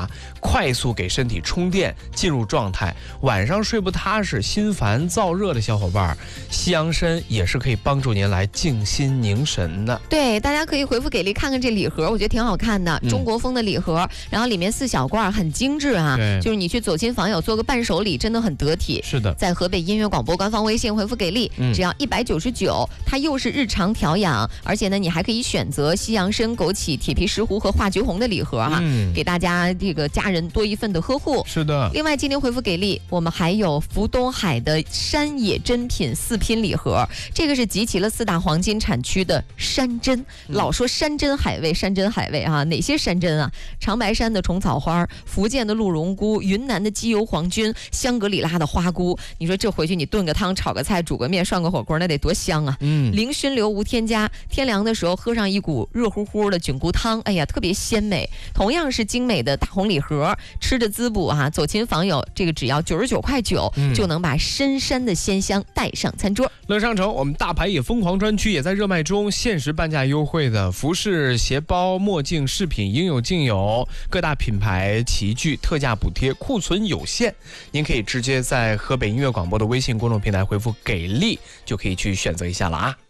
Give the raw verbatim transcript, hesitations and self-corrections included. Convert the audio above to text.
啊，快速给身体充电，进入状态。晚上睡不踏实、心烦燥热的小伙伴，西洋参也是可以帮助您来静心凝神的。 对，大家可以回复给力看看这礼盒，我觉得挺好看的，中国风的礼盒，嗯、然后里面四小罐，很精致啊。就是你去走亲访友做个伴手礼，真的很得体。 是的， 在河北音乐广播官方微信回复给力，嗯、只要一百九十九，它又是日常调养，而且呢，你还可以选择西洋参、枸杞、铁皮石斛和化橘红的礼盒哈、啊嗯，给大家这个家人多一份的呵护。 是的。 另外，今天回复给力，我们还有福东海的山野珍品四拼礼盒，这个是集齐了四大黄金产区的山珍。嗯、老说山珍海味，山珍海味啊，哪些山珍啊？长白山的虫草花，福建的鹿茸菇，云南的鸡油黄菌，香格里拉的花菇。你说这回去你炖个汤、炒个菜、煮个面、涮个火锅，那得多香啊！嗯，零熏流无添加，天凉的时候喝上一股热乎乎的菌菇汤，哎呀，特别鲜美。同样是精美的大红礼盒，吃着滋补啊，走亲访友，这个只要九十九块九、嗯，就能把深山的鲜香带上餐桌。 乐商城，我们大牌也疯狂专区也在热卖中，限时半价优惠的服饰、鞋包、墨镜、饰品应有尽有，各大品牌齐聚，特价补贴，库存有限。您可以直接在河北音乐广播的微信公众平台回复给力，就可以去选择一下了啊。